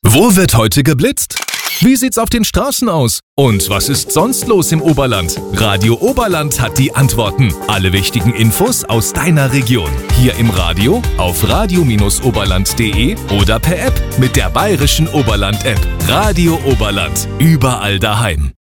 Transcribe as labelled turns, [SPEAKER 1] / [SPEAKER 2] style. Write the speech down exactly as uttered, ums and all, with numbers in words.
[SPEAKER 1] Wo wird heute geblitzt? Wie sieht's auf den Straßen aus? Und was ist sonst los im Oberland? Radio Oberland hat die Antworten. Alle wichtigen Infos aus deiner Region. Hier im Radio, auf radio oberland punkt de oder per App mit der Bayerischen Oberland-App. Radio Oberland. Überall daheim.